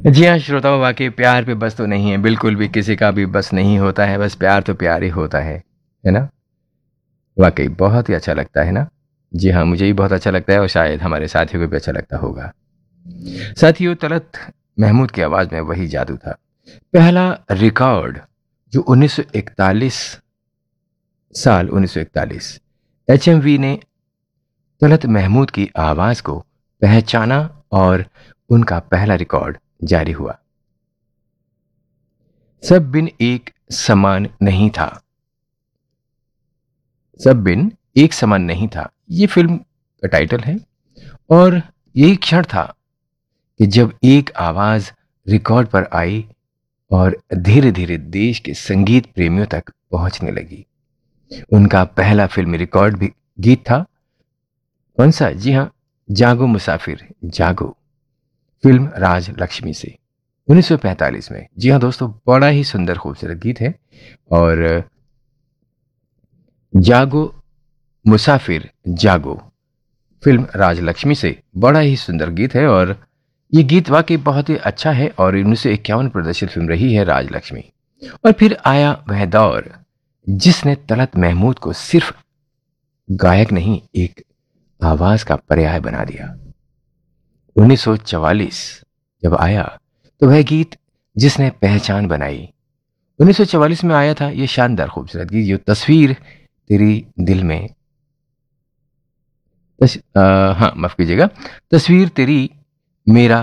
जी हाँ श्रोताओं, वाकई प्यार पे बस तो नहीं है, बिल्कुल भी किसी का भी बस नहीं होता है। बस प्यार तो प्यार ही होता है ना? वाकई बहुत ही अच्छा लगता है ना? जी हाँ, मुझे भी बहुत अच्छा लगता है और शायद हमारे साथियों को भी अच्छा लगता होगा। साथियों, तलत महमूद की आवाज़ में वही जादू था। पहला रिकॉर्ड जो 1941 साल 1941 एचएमवी ने तलत महमूद की आवाज़ को पहचाना और उनका पहला रिकॉर्ड जारी हुआ। सब बिन एक समान नहीं था। सब बिन एक समान नहीं था, ये फिल्म का टाइटल है। और यही क्षण था कि जब एक आवाज रिकॉर्ड पर आई और धीरे धीरे देश के संगीत प्रेमियों तक पहुंचने लगी। उनका पहला फिल्मी रिकॉर्ड भी गीत था। कौन सा? जी हाँ, जागो मुसाफिर जागो, फिल्म राज लक्ष्मी से 1945 में। जी हाँ दोस्तों, बड़ा ही सुंदर खूबसूरत गीत है। और जागो मुसाफिर जागो, फिल्म राजलक्ष्मी से बड़ा ही सुंदर गीत है। और ये गीत वाकई बहुत ही अच्छा है और 1951 प्रदर्शित फिल्म रही है राजलक्ष्मी। और फिर आया वह दौर जिसने तलत महमूद को सिर्फ गायक नहीं, एक आवाज का पर्याय बना दिया। 1944 जब आया तो वह गीत जिसने पहचान बनाई। 1944 में आया था ये शानदार खूबसूरत गीत, जो तस्वीर तेरी दिल में हाँ माफ कीजिएगा, तस्वीर तेरी मेरा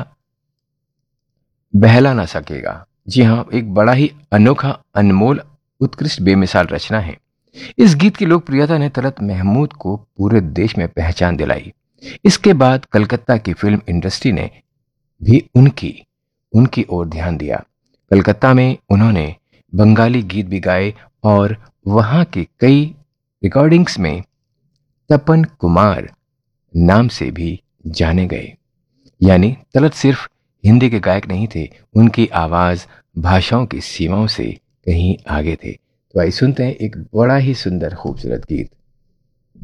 बहला ना सकेगा। जी हाँ, एक बड़ा ही अनोखा, अनमोल, उत्कृष्ट, बेमिसाल रचना है। इस गीत की लोकप्रियता ने तलत महमूद को पूरे देश में पहचान दिलाई। इसके बाद कलकत्ता की फिल्म इंडस्ट्री ने भी उनकी उनकी ओर ध्यान दिया। कलकत्ता में उन्होंने बंगाली गीत भी गाए और वहां के कई रिकॉर्डिंग्स में तपन कुमार नाम से भी जाने गए। यानी तलत सिर्फ हिंदी के गायक नहीं थे, उनकी आवाज भाषाओं की सीमाओं से कहीं आगे थे। तो आइए सुनते हैं एक बड़ा ही सुंदर खूबसूरत गीत।